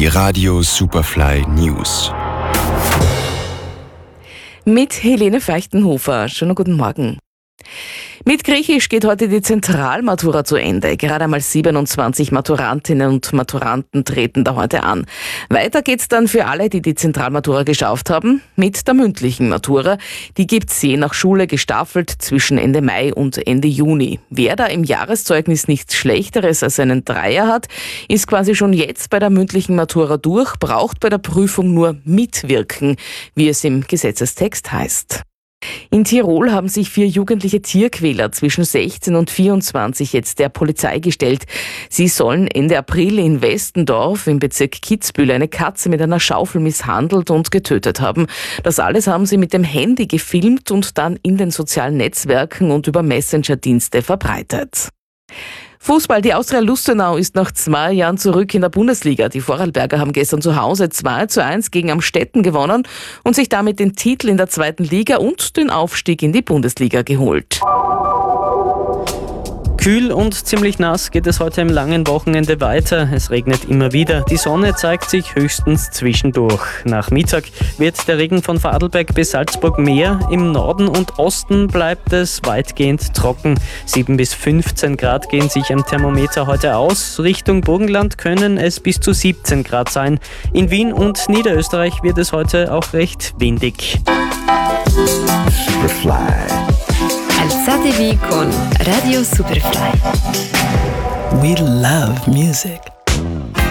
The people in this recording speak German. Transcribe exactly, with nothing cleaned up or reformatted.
Die Radio Superfly News. Mit Helene Feuchtenhofer. Schönen guten Morgen. Mit Griechisch geht heute die Zentralmatura zu Ende. Gerade einmal siebenundzwanzig Maturantinnen und Maturanten treten da heute an. Weiter geht's dann für alle, die die Zentralmatura geschafft haben, mit der mündlichen Matura. Die gibt's je nach Schule gestaffelt zwischen Ende Mai und Ende Juni. Wer da im Jahreszeugnis nichts Schlechteres als einen Dreier hat, ist quasi schon jetzt bei der mündlichen Matura durch, braucht bei der Prüfung nur mitwirken, wie es im Gesetzestext heißt. In Tirol haben sich vier jugendliche Tierquäler zwischen sechzehn und vierundzwanzig jetzt der Polizei gestellt. Sie sollen Ende April in Westendorf im Bezirk Kitzbühel eine Katze mit einer Schaufel misshandelt und getötet haben. Das alles haben sie mit dem Handy gefilmt und dann in den sozialen Netzwerken und über Messenger-Dienste verbreitet. Fußball, die Austria Lustenau ist nach zwei Jahren zurück in der Bundesliga. Die Vorarlberger haben gestern zu Hause zwei zu eins gegen Amstetten gewonnen und sich damit den Titel in der zweiten Liga und den Aufstieg in die Bundesliga geholt. Kühl und ziemlich nass geht es heute im langen Wochenende weiter. Es regnet immer wieder. Die Sonne zeigt sich höchstens zwischendurch. Nach Mittag wird der Regen von Vorarlberg bis Salzburg mehr. Im Norden und Osten bleibt es weitgehend trocken. sieben bis fünfzehn Grad gehen sich am Thermometer heute aus. Richtung Burgenland können es bis zu siebzehn Grad sein. In Wien und Niederösterreich wird es heute auch recht windig. Superfly. Alzatevi con Radio Superfly. We love music.